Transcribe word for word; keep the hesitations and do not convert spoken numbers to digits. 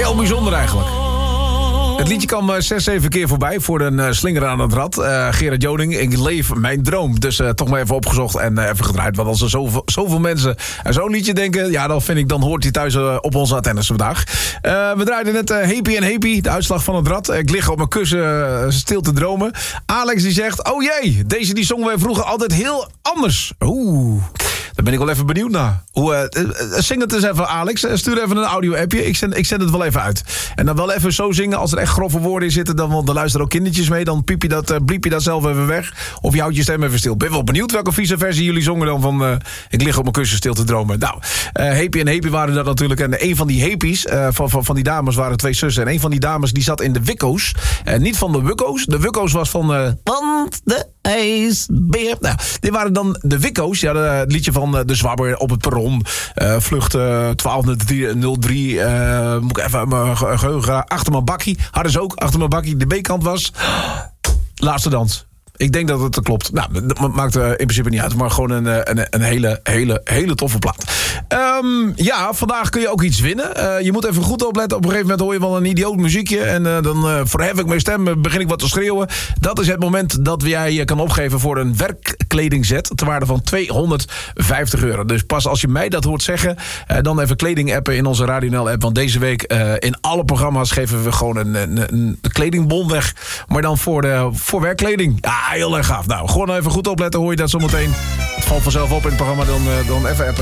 Heel bijzonder eigenlijk. Het liedje kwam uh, zes, zeven keer voorbij voor een uh, slinger aan het rad. Uh, Gerard Joning, ik leef mijn droom. Dus uh, toch maar even opgezocht en uh, even gedraaid. Want als er zoveel, zoveel mensen aan zo'n liedje denken... ja, dan vind ik, dan hoort hij thuis uh, op onze antennes vandaag. Uh, we draaiden net uh, Happy en Happy, de uitslag van het rad. Ik lig op mijn kussen uh, stil te dromen. Alex die zegt, oh jee, deze die zongen wij vroeger altijd heel anders. Oeh... Daar ben ik wel even benieuwd naar. Hoe, uh, uh, zing het eens even, Alex. Uh, stuur even een audio-appje. Ik zend, ik zend het wel even uit. En dan wel even zo zingen. Als er echt grove woorden in zitten, dan, dan luisteren ook kindertjes mee. Dan piep je dat, uh, bliep je dat zelf even weg. Of je houdt je stem even stil. Ben wel benieuwd welke vieze versie jullie zongen dan van... Uh, ik lig op mijn kussen stil te dromen. Nou, uh, Happy en Happy waren dat natuurlijk. En een van die Happy's, uh, van, van, van die dames waren twee zussen. En een van die dames die zat in de Wikko's. Uh, niet van de Wukko's. De Wukko's was van... Uh, want de ijsbeer. Nou, dit waren dan de Wikko's. Ja, het liedje van uh, de Zwabber op het perron. Uh, vlucht uh, twaalf nul drie. Uh, moet ik even mijn geheugen... Achter mijn bakkie. Hadden ze ook achter mijn bakkie. De B-kant was... Laatste dans. Ik denk dat het klopt. Nou, dat maakt uh, in principe niet uit. Maar gewoon een, een, een hele, hele, hele toffe plaat. Um, ja, vandaag kun je ook iets winnen. Uh, je moet even goed opletten. Op een gegeven moment hoor je wel een idioot muziekje. En uh, dan uh, verhef ik mijn stem. Begin ik wat te schreeuwen. Dat is het moment dat jij je kan opgeven voor een werkkledingset. Ter waarde van tweehonderdvijftig euro. Dus pas als je mij dat hoort zeggen. Uh, dan even kleding appen in onze Radio N L app. Want deze week uh, in alle programma's geven we gewoon een, een, een kledingbon weg. Maar dan voor, de, voor werkkleding. Ja, heel erg gaaf. Nou, gewoon even goed opletten. Hoor je dat zometeen. Het valt vanzelf op in het programma. Dan, uh, dan even appen.